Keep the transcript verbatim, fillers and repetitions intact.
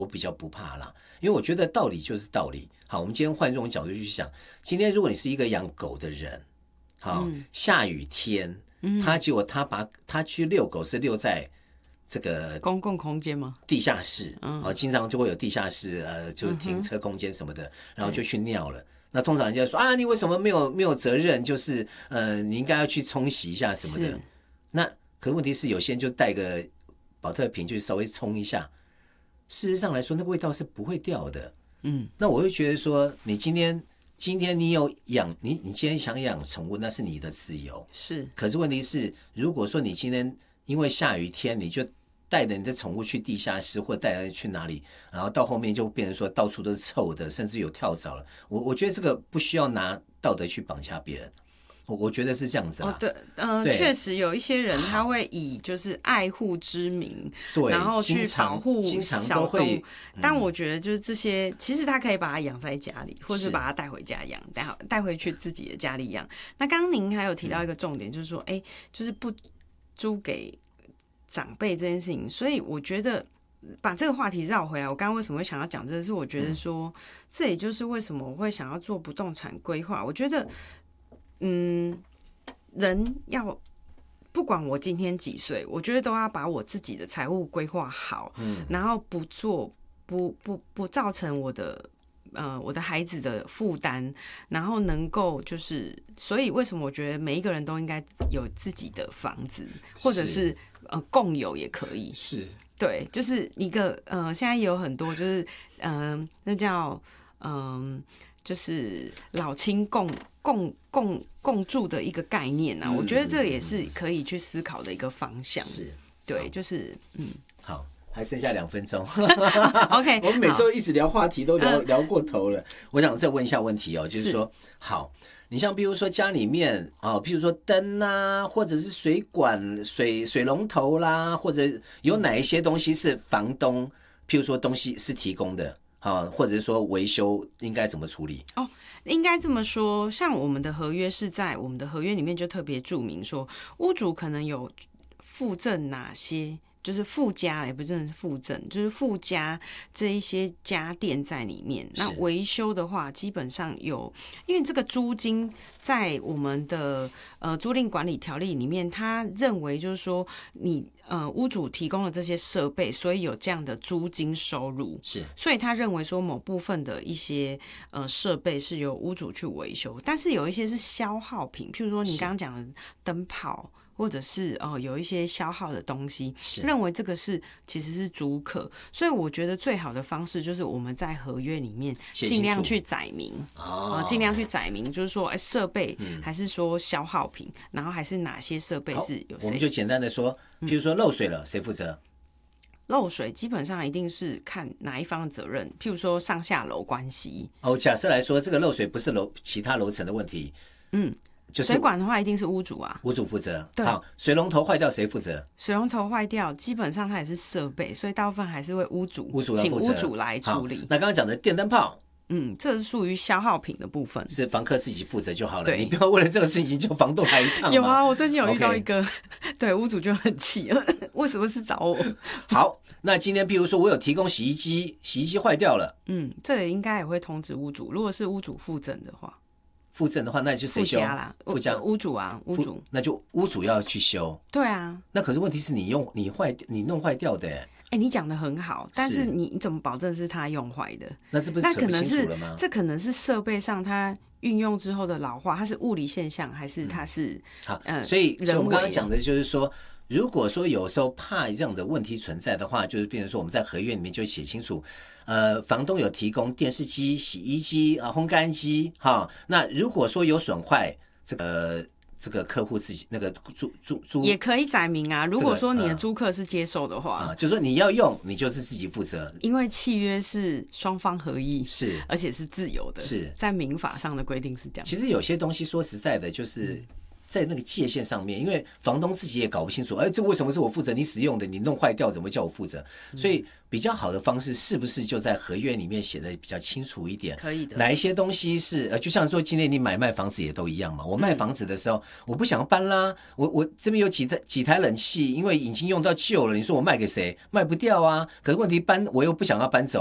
我比较不怕啦，因为我觉得道理就是道理。好，我们今天换这种角度去想，今天如果你是一个养狗的人，好，嗯、下雨天，嗯、他结果他把他去遛狗是遛在这个公共空间吗？ 地下室，嗯、哦，经常就会有地下室，呃，就停车空间什么的，嗯、然后就去尿了。那通常人家说啊，你为什么没有没有责任？就是呃，你应该要去冲洗一下什么的。那可是问题是，有些人就带个保特瓶，就稍微冲一下。事实上来说，那个味道是不会掉的。嗯，那我会觉得说，你今天今天你有养你你今天想养宠物，那是你的自由。 是。 可是问题是，如果说你今天因为下雨天，你就带着你的宠物去地下室，或带着去哪里，然后到后面就变成说到处都是臭的，甚至有跳蚤了。我我觉得这个不需要拿道德去绑架别人。我我觉得是这样子啦。 哦，对，呃，确实有一些人他会以就是爱护之名， 对， 然后去保护小动物。 嗯、 但我觉得就是这些，其实他可以把它养在家里，或者是把它带回家养，带带回去自己的家里养。那刚刚您还有提到一个重点，嗯、就是说，哎，就是不租给长辈这件事情。所以我觉得把这个话题绕回来，我刚刚为什么会想要讲这个？是我觉得说，嗯、这也就是为什么我会想要做不动产规划。我觉得。嗯，人要不管我今天几岁，我觉得都要把我自己的财务规划好，嗯，然后不做不不不造成我的呃我的孩子的负担，然后能够就是，所以为什么我觉得每一个人都应该有自己的房子，或者是呃共有也可以， 是对，就是一个呃现在也有很多就是嗯、呃、那叫嗯。呃就是老亲共共共共住的一个概念啊，嗯、我觉得这也是可以去思考的一个方向。是，对，就是嗯， 好，还剩下两分钟。 OK， 我们每周一直聊话题都聊聊过头了。我想再问一下问题哦，就是说，好，你像比如说家里面啊，譬如说灯啊，或者是水管、水水龙头啦，或者有哪一些东西是房东，譬如说东西是提供的。啊，或者是说维修应该怎么处理？ 哦，应该这么说，像我们的合约是在我们的合约里面就特别注明说，屋主可能有附赠哪些，就是附加，也不是附赠，就是附加这一些家电在里面。那维修的话，基本上有，因为这个租金在我们的呃租赁管理条例里面，他认为就是说你。呃，屋主提供了这些设备，所以有这样的租金收入。 是， 所以他认为说某部分的一些呃设备是由屋主去维修，但是有一些是消耗品，譬如说你刚刚讲的灯泡，或者是呃有一些消耗的东西，认为这个是其实是租客。所以我觉得最好的方式就是我们在合约里面尽量去载明，啊，尽、呃、量去载明，就是说哎设备还是说消耗品，嗯、然后还是哪些设备是有谁， 我们就简单的说。譬如说漏水了，谁负责？ 漏水基本上一定是看哪一方的责任。譬如说上下楼关系。 哦，假设来说，这个漏水不是楼其他楼层的问题， 嗯，就是水管的话一定是屋主啊， 屋主负责。对，好，水龙头坏掉谁负责？ 水龙头坏掉，基本上它也是设备，所以大部分还是会屋主， 屋主要负责， 请屋主来处理。 那刚刚讲的电灯泡。 嗯，这是属于消耗品的部分， 是房客自己负责就好了。你不要为了这个事情就房东来一趟。 有啊，我最近有遇到一个， okay. 对，屋主就很气，为什么是找我？ 好，那今天譬如说我有提供洗衣机，洗衣机坏掉了， 嗯，这应该也会通知屋主。如果是屋主附赠的话， 附赠的话，那就谁修？ 附加啦，附加屋主啊，屋主， 那就屋主要去修。 对啊， 那可是问题是你用你坏你弄坏掉的耶。 哎、欸，你讲的很好，但是你你怎么保证是他用坏的？ 那这不是扯不清楚了吗？ 这可能是设备上它运用之后的老化，它是物理现象还是它是、嗯、 好？呃，所以，所以我们刚刚讲的就是说，如果说有时候怕这样的问题存在的话，就是变成说我们在合约里面就写清楚，呃，房东有提供电视机、洗衣机啊、烘干机，哈，那如果说有损坏，这个。这个客户自己那个租租租也可以载明啊。如果说你的租客是接受的话， 啊、呃，就说你要用，你就是自己负责。 因为契约是双方合意， 是，而且是自由的， 是在民法上的规定是这样。 其实有些东西说实在的，就是在那个界限上面，因为房东自己也搞不清楚，哎，这为什么是我负责？你使用的，你弄坏掉怎么叫我负责？所以比较好的方式是不是就在合约里面写的比较清楚一点？ 可以的。 哪一些东西是呃，就像说今天你买卖房子也都一样嘛。我卖房子的时候，我不想搬啦，我我这边有几台几台冷气，因为已经用到旧了，你说我卖给谁？卖不掉啊。可是问题搬我又不想要搬走。